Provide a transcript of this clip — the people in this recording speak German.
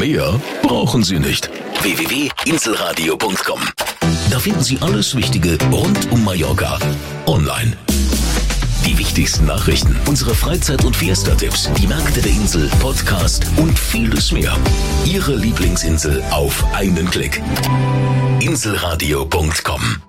Mehr brauchen Sie nicht. www.inselradio.com. Da finden Sie alles Wichtige rund um Mallorca online. Die wichtigsten Nachrichten, unsere Freizeit- und Fiesta-Tipps, die Märkte der Insel, Podcast und vieles mehr. Ihre Lieblingsinsel auf einen Klick. Inselradio.com